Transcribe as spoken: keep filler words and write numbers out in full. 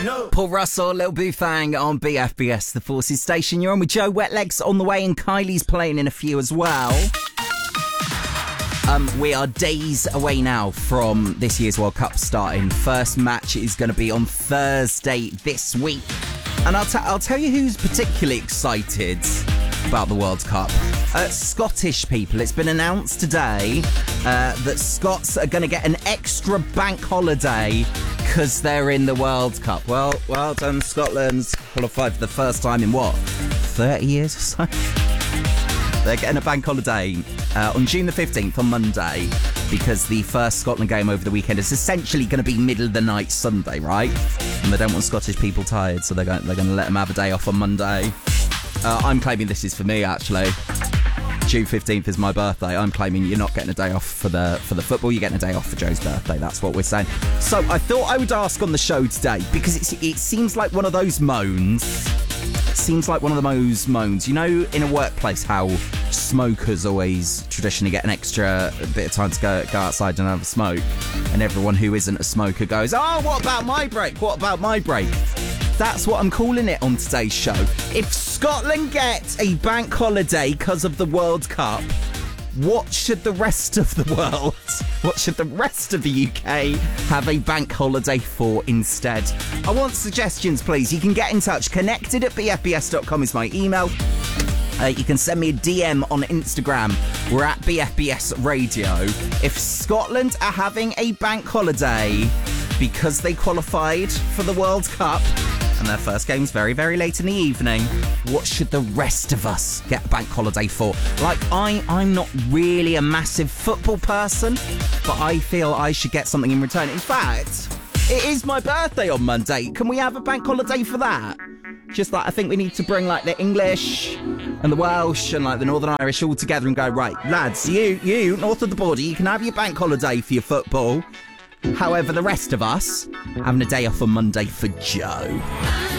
No. Paul Russell, Lil Bufang on B F B S, the Forces Station. You're on with Joe Wetlegs on the way, and Kylie's playing in a few as well. Um, we are days away now from this year's World Cup starting. First match is going to be on Thursday this week. And I'll, t- I'll tell you who's particularly excited about the World Cup. Uh, Scottish people. It's been announced today uh, that Scots are going to get an extra bank holiday because they're in the World Cup. Well, well done, Scotland's qualified for the first time in what, thirty years or so? They're getting a bank holiday uh, on June the fifteenth, on Monday, because the first Scotland game over the weekend is essentially going to be middle of the night Sunday, right? And they don't want Scottish people tired, so they're going, they're going to let them have a day off on Monday. Uh, I'm claiming this is for me, actually. June fifteenth is my birthday. I'm claiming you're not getting a day off for the for the football. You're getting a day off for Joe's birthday. That's what we're saying. So I thought I would ask on the show today, because it's, it seems like one of those moans. It seems like one of those moans. You know, in a workplace, how smokers always traditionally get an extra bit of time to go, go outside and have a smoke. And everyone who isn't a smoker goes, oh, what about my break? What about my break? That's what I'm calling it on today's show. If Scotland gets a bank holiday because of the World Cup, what should the rest of the world, what should the rest of the U K have a bank holiday for instead? I want suggestions, please. You can get in touch. Connected at b f b s dot com is my email. Uh, you can send me a D M on Instagram. We're at B F B S Radio. If Scotland are having a bank holiday because they qualified for the World Cup, and their first game's very, very late in the evening, what should the rest of us get a bank holiday for? Like, I, I'm not really a massive football person, but I feel I should get something in return. In fact, it is my birthday on Monday. Can we have a bank holiday for that? Just like, I think we need to bring, like, the English and the Welsh and, like, the Northern Irish all together and go, right, lads, you, you, north of the border, you can have your bank holiday for your football. However, the rest of us having a day off on Monday for Joe.